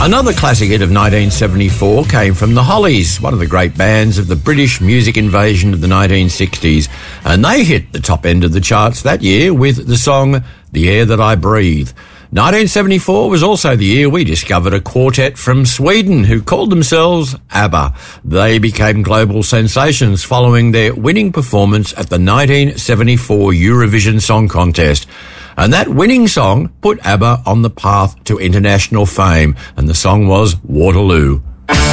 Another classic hit of 1974 came from the Hollies, one of the great bands of the British music invasion of the 1960s, and they hit the top end of the charts that year with the song The Air That I Breathe. 1974 was also the year we discovered a quartet from Sweden who called themselves ABBA. They became global sensations following their winning performance at the 1974 Eurovision Song Contest. And that winning song put ABBA on the path to international fame, and the song was Waterloo.